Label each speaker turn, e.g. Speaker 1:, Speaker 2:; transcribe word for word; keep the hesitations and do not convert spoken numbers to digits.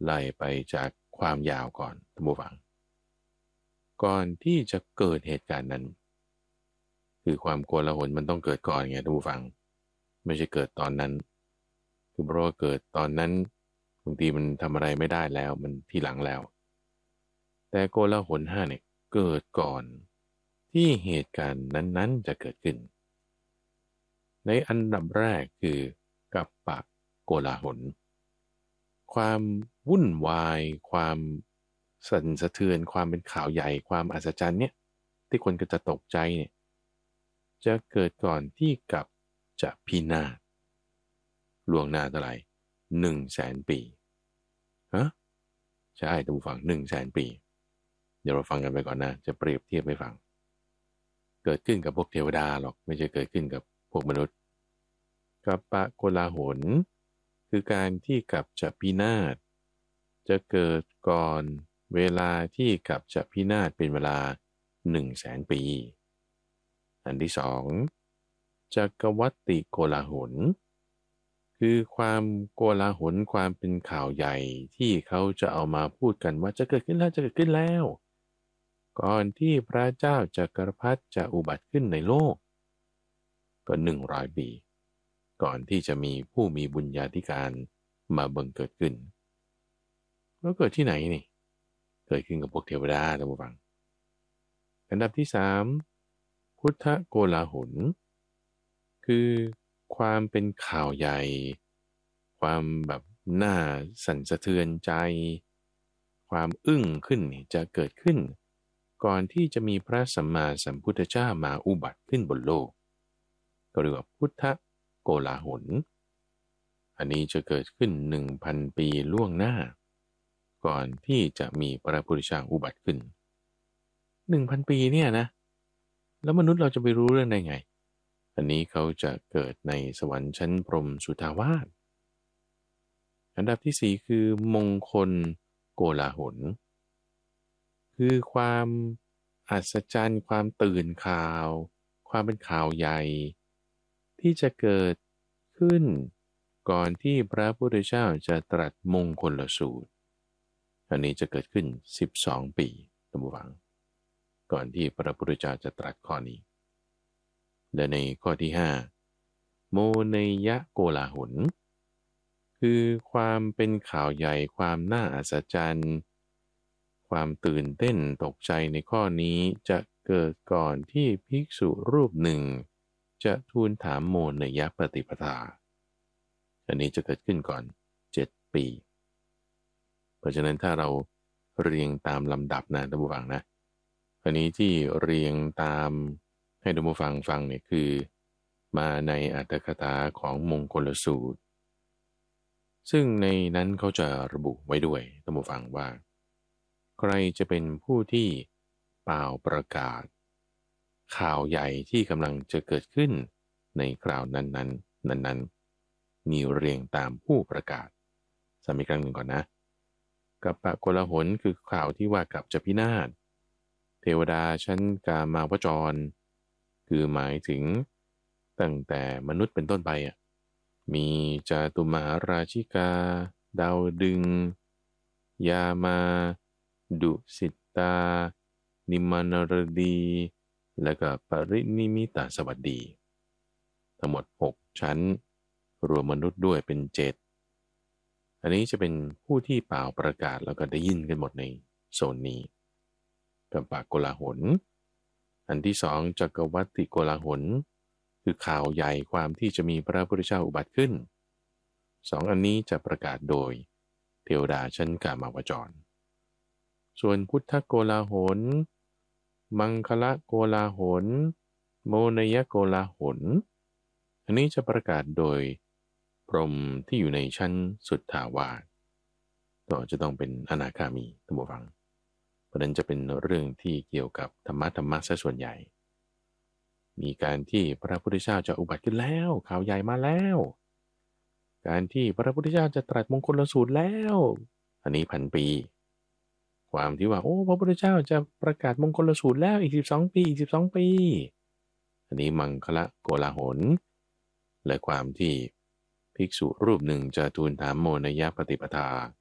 Speaker 1: ไล่ไปจากความยาวก่อนท่านผู้ฟังก่อนที่จะเกิดเหตุการณ์นั้นคือความโกลาหลมันต้องเกิดก่อนไงท่านผู้ฟังไม่ใช่เกิดตอนนั้นคือเพราะว่าเกิดตอนนั้นบางทีมันทำอะไรไม่ได้แล้วมันทีหลังแล้วแต่โกลาหลห้าเนี่ยเกิดก่อนที่เหตุการณ์นั้นๆจะเกิดขึ้นในอันดับแรกคือกัปปะโกลาหลความวุ่นวายความสั่นสะเทือนความเป็นข่าวใหญ่ความอัศจรรย์เนี่ยที่คนก็จะตกใจเนี่ยจะเกิดก่อนที่กับจะพินาศล่วงหน้าเท่าไหร่หนึ่งแสนปีฮะใช่ท่านผู้ฟังหนึ่งแสนปีเดี๋ยวเราฟังกันไปก่อนนะจะเปรียบเทียบให้ฟังเกิดขึ้นกับพวกเทวดาหรอกไม่ใช่เกิดขึ้นกับพวกมนุษย์กัปปะโกลาหลคือการที่กับจะพินาศจะเกิดก่อนเวลาที่กับจะพินาศเป็นเวลาหนึ่งแสนปีอันที่สองจักวัตติโกลาหลคือความโกลาหลความเป็นข่าวใหญ่ที่เขาจะเอามาพูดกันว่าจะเกิดขึ้นแล้วจะเกิดขึ้นแล้วก่อนที่พระเจ้าจักรพรรดิจะอุบัติขึ้นในโลกก็หนึ่งร้อยปีก่อนที่จะมีผู้มีบุญญาธิการมาบังเกิดขึ้นแล้วเกิดที่ไหนนี่เกิดขึ้นกับพวกเทวดาท่านผู้ฟังอันดับที่สามพุทธโกลาหลคือความเป็นข่าวใหญ่ความแบบน่าสั่นสะเทือนใจความอึ้งขึ้นนี่จะเกิดขึ้นก่อนที่จะมีพระสัมมาสัมพุทธเจ้ามาอุบัติขึ้นบนโลกก็เรียกว่าพุทธโกลาหลอันนี้จะเกิดขึ้นหนึ่งพันปีล่วงหน้าก่อนที่จะมีพระพุทธเจ้าอุบัติขึ้นหนึ่งพันปีเนี่ยนะแล้วมนุษย์เราจะไปรู้เรื่องได้ไงอันนี้เขาจะเกิดในสวรรค์ชั้นพรหมสุทาวาสอันดับที่สี่คือมงคลโกลาหลคือความอัศจรรย์ความตื่นข่าวความเป็นข่าวใหญ่ที่จะเกิดขึ้นก่อนที่พระพุทธเจ้าจะตรัสมงคลสูตรอันนี้จะเกิดขึ้นสิบสองปีท่านผู้ฟังก่อนที่พระพุทธเจ้าจะตรัสข้อนี้และในข้อที่ห้าโมเนยะโกลาหลคือความเป็นข่าวใหญ่ความน่าอัศจรรย์ความตื่นเต้นตกใจในข้อนี้จะเกิดก่อนที่ภิกษุรูปหนึ่งจะทูลถามโมเนยะปฏิปทาอันนี้จะเกิดขึ้นก่อนเจ็ดปีเพราะฉะนั้นถ้าเราเรียงตามลำดับนะท่านผู้ฟังนะอันนี้ที่เรียงตามให้ท่านผู้ฟังฟังเนี่ยคือมาในอัตถกถาของมงคลสูตรซึ่งในนั้นเขาจะระบุไว้ด้วยท่านผู้ฟังว่าใครจะเป็นผู้ที่เป่าประกาศข่าวใหญ่ที่กำลังจะเกิดขึ้นในคราวนั้นๆนั้นๆมีเรียงตามผู้ประกาศสามีครั้งหนึ่งก่อนนะกัปปะโกลาหลคือข่าวที่ว่ากับจะพินาศเทวดาชั้นกามาวจรคือหมายถึงตั้งแต่มนุษย์เป็นต้นไปอ่ะมีจาตุมหาราชิกาดาวดึงยามาดุสิตตานิมานรดีและก็ปรินิมิตาสวัสดีทั้งหมดหกชั้นรวมมนุษย์ด้วยเป็นเจ็ดอันนี้จะเป็นผู้ที่เป่าประกาศแล้วก็ได้ยินกันหมดในโซนนี้กัปปะโกลาหลอันที่สองจักวัตติโกลาหลคือข่าวใหญ่ความที่จะมีพระพุทธเจ้าอุบัติขึ้นสองอันนี้จะประกาศโดยเทวดาชั้นกามาวจรส่วนพุทธโกลาหลมังคละโกลาหลโมนยโกลาหลอันนี้จะประกาศโดยพรหมที่อยู่ในชั้นสุทธาวาสก็จะต้องเป็นอนาคามีท่านผู้ฟังเพราะนั้นจะเป็นเรื่องที่เกี่ยวกับธรรมะธรรมะซะส่วนใหญ่มีการที่พระพุทธเจ้าจะอุบัติขึ้นแล้วข่าวใหญ่มาแล้วการที่พระพุทธเจ้าจะตรัสมงคลสูตรแล้วอันนี้พันปีความที่ว่าโอ้พระพุทธเจ้าจะประกาศมงคลสูตรแล้วอีกสิบสองปีอีกสิบสองปีอันนี้มังคละโกลาหลและความที่ภิกษุรูปหนึ่งจะทูลถามโมนยปฏิปทา